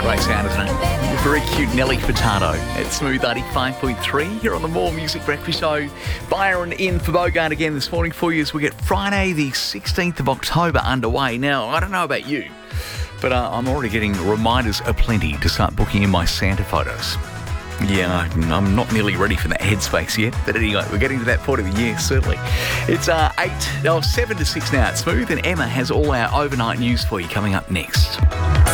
Great sound, isn't it? Very cute Nelly Furtado at Smooth 85.3 here on the More Music Breakfast Show. Byron in for Bogart again this morning for you as we get Friday the 16th of October underway. Now, I don't know about you, but I'm already getting reminders aplenty to start booking in my Santa photos. Yeah, I'm not nearly ready for that headspace yet. But anyway, we're getting to that point of the year, certainly. It's 7 to 6 now at Smooth, and Emma has all our overnight news for you coming up next.